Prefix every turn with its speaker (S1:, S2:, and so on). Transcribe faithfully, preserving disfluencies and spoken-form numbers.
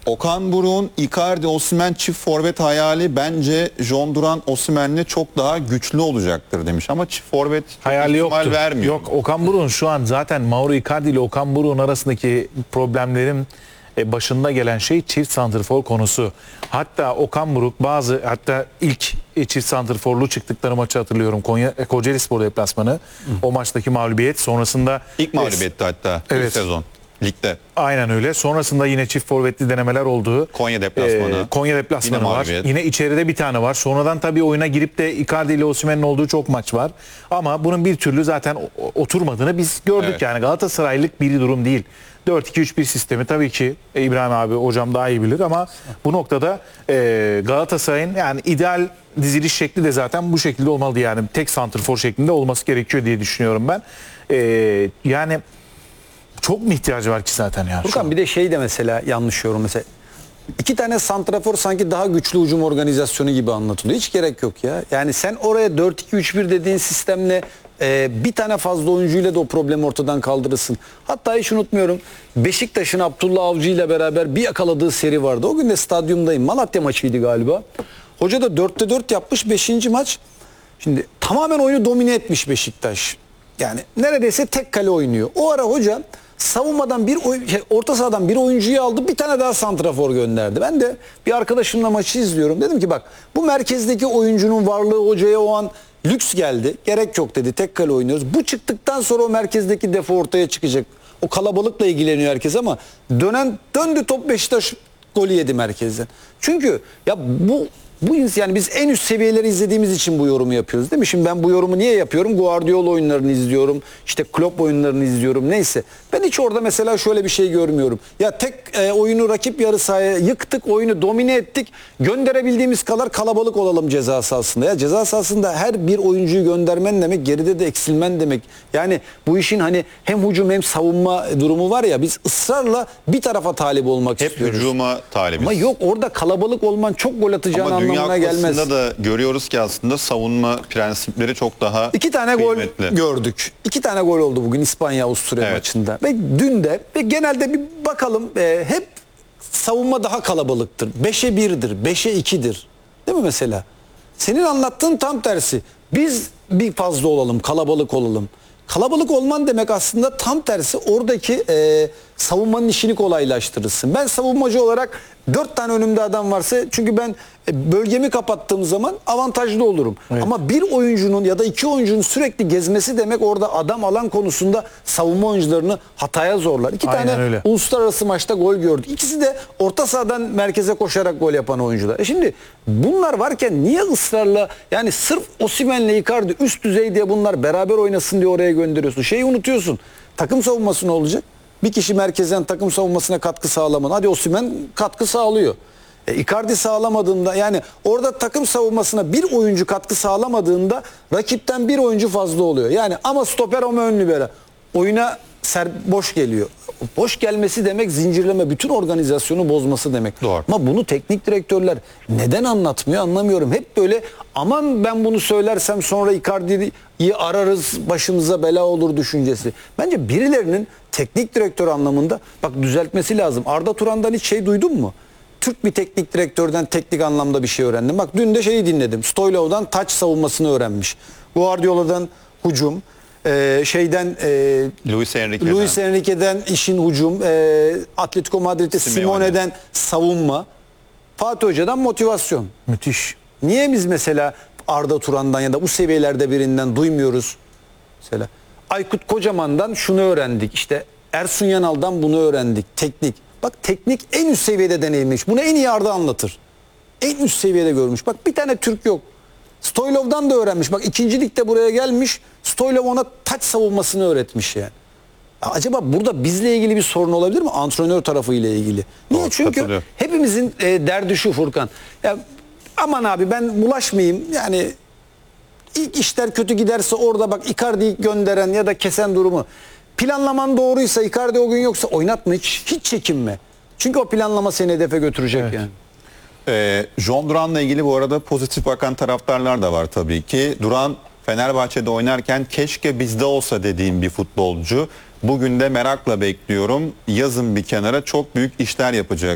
S1: Okan Buruk'un Icardi Osimhen çift forvet hayali bence John Duran Osimhen'le çok daha güçlü olacaktır demiş ama çift forvet
S2: hayali yoktu.
S1: vermiyor.
S2: Yok, Okan Buruk'un şu an zaten Mauro Icardi ile Okan Buruk'un arasındaki problemlerin başında gelen şey çift santrfor konusu. Hatta Okan Buruk bazı hatta ilk çift santrforlu çıktıkları maçı hatırlıyorum. Konya Kocaelispor deplasmanı. Hı. O maçtaki mağlubiyet sonrasında
S1: ilk mağlubiyetti hatta
S2: evet.
S1: ilk sezon ligde.
S2: Aynen öyle. Sonrasında yine çift forvetli denemeler oldu.
S1: Konya deplasmanı.
S2: Ee, Konya deplasmanı
S1: yine
S2: var.
S1: mağlubiyet.
S2: Yine içeride bir tane var. Sonradan tabii oyuna girip de Icardi ile Osimhen'in olduğu çok maç var. Ama bunun bir türlü zaten oturmadığını biz gördük evet. Yani Galatasaraylık bir durum değil. dört iki üç bir sistemi tabii ki İbrahim abi hocam daha iyi bilir ama bu noktada e, Galatasaray'ın yani ideal diziliş şekli de zaten bu şekilde olmalı yani tek santrfor şeklinde olması gerekiyor diye düşünüyorum ben. E, yani çok mu ihtiyacı var ki zaten ya?
S3: Furkan bir de şey de mesela yanlış yorum mesela. İki tane santrafor sanki daha güçlü hücum organizasyonu gibi anlatılıyor. Hiç gerek yok ya. Yani sen oraya dört iki üç bir dediğin sistemle e, bir tane fazla oyuncuyla da o problemi ortadan kaldırırsın. Hatta hiç unutmuyorum Beşiktaş'ın Abdullah Avcı ile beraber bir yakaladığı seri vardı. O gün de stadyumdayım. Malatya maçıydı galiba. Hoca da dörtte dört yapmış beşinci maç. Şimdi tamamen oyunu domine etmiş Beşiktaş. Yani neredeyse tek kale oynuyor. O ara hoca savunmadan bir oyun, şey, orta sahadan bir oyuncuyu aldı, bir tane daha santrafor gönderdi. Ben de bir arkadaşımla maçı izliyorum. Dedim ki bak bu merkezdeki oyuncunun varlığı hocaya o an lüks geldi. Gerek yok dedi. Tek kale oynuyoruz. Bu çıktıktan sonra o merkezdeki defo ortaya çıkacak. O kalabalıkla ilgileniyor herkes ama dönen döndü top Beşiktaş golü yedi merkezden. Çünkü ya bu Bu yani biz en üst seviyeleri izlediğimiz için bu yorumu yapıyoruz değil mi? Şimdi ben bu yorumu niye yapıyorum? Guardiola oyunlarını izliyorum. İşte Klopp oyunlarını izliyorum. Neyse. Ben hiç orada mesela şöyle bir şey görmüyorum. Ya tek e, oyunu rakip yarı sahaya yıktık, oyunu domine ettik. Gönderebildiğimiz kadar kalabalık olalım ceza sahasında. Ya ceza sahasında her bir oyuncuyu göndermen demek, geride de eksilmen demek. Yani bu işin hani hem hücum hem savunma durumu var ya, biz ısrarla bir tarafa talip olmak
S1: hep
S3: istiyoruz.
S1: Hep hücuma talibiz.
S3: Ama yok, orada kalabalık olman çok gol atacağın
S1: Ama
S3: anlamına gelmez.
S1: Dünya Kupası'nda da görüyoruz ki aslında savunma prensipleri çok daha
S3: İki tane
S1: kıymetli.
S3: Gol gördük. İki tane gol oldu bugün İspanya-Avusturya
S1: evet.
S3: maçında. Ve dün de ve genelde bir bakalım e, hep savunma daha kalabalıktır. beşe birdir, beşe ikidir. Değil mi mesela? Senin anlattığın tam tersi. Biz bir fazla olalım, kalabalık olalım. Kalabalık olman demek aslında tam tersi, oradaki e, savunmanın işini kolaylaştırırsın. Ben savunmacı olarak dört tane önümde adam varsa, çünkü ben e, bölgemi kapattığım zaman avantajlı olurum. Evet. Ama bir oyuncunun ya da iki oyuncunun sürekli gezmesi demek orada adam alan konusunda savunma oyuncularını hataya zorlar. İki
S2: Aynen
S3: tane
S2: öyle.
S3: uluslararası maçta gol gördük. İkisi de orta sahadan merkeze koşarak gol yapan oyuncular. E şimdi bunlar varken niye ısrarla, yani sırf Osimhen'le Icardi üst düzey diye bunlar beraber oynasın diye oraya gönderiyorsun. Şeyi unutuyorsun. Takım savunması ne olacak? Bir kişi merkezden takım savunmasına katkı sağlamadı. Hadi Osimhen katkı sağlıyor. E, Icardi sağlamadığında, yani orada takım savunmasına bir oyuncu katkı sağlamadığında rakipten bir oyuncu fazla oluyor. Yani ama stoper ama ön libero. Oyuna ser, boş geliyor. Boş gelmesi demek zincirleme, bütün organizasyonu bozması demek.
S1: Doğru.
S3: Ama bunu teknik direktörler neden anlatmıyor anlamıyorum. Hep böyle aman ben bunu söylersem sonra Icardi'yi ararız, başımıza bela olur düşüncesi. Bence birilerinin teknik direktör anlamında bak düzeltmesi lazım. Arda Turan'dan hiç şey duydun mu? Türk bir teknik direktörden teknik anlamda bir şey öğrendim. Bak dün de şeyi dinledim. Stoylov'dan taç savunmasını öğrenmiş. Guardiola'dan hücum. Ee, şeyden e,
S1: Luis Enrique'den.
S3: Luis Enrique'den işin hücum, e, Atletico Madrid'de Simone'den savunma, Fatih Hoca'dan motivasyon.
S2: Müthiş.
S3: Niye biz mesela Arda Turan'dan ya da bu seviyelerde birinden duymuyoruz? Mesela Aykut Kocaman'dan şunu öğrendik. İşte Ersun Yanal'dan bunu öğrendik. Teknik. Bak teknik en üst seviyede deneyimlemiş. Bunu en iyi Arda anlatır. En üst seviyede görmüş. Bak bir tane Türk yok. Stoylov'dan da öğrenmiş. Bak ikinci ligde buraya gelmiş. Stoylov ona taç savunmasını öğretmiş yani. Ya acaba burada bizle ilgili bir sorun olabilir mi? Antrenör tarafı ile ilgili. Niye?
S1: Doğru,
S3: çünkü hepimizin e, derdi şu Furkan. Ya aman abi ben bulaşmayayım. Yani ilk işler kötü giderse orada bak Icardi'yi gönderen ya da kesen durumu. Planlaman doğruysa, Icardi o gün yoksa oynatma, hiç hiç çekinme. Çünkü o planlama seni hedefe götürecek evet. yani.
S1: Ee, John Duran'la ilgili bu arada pozitif bakan taraftarlar da var tabii ki. Duran Fenerbahçe'de oynarken keşke bizde olsa dediğim bir futbolcu. Bugün de merakla bekliyorum. Yazın bir kenara, çok büyük işler yapacak.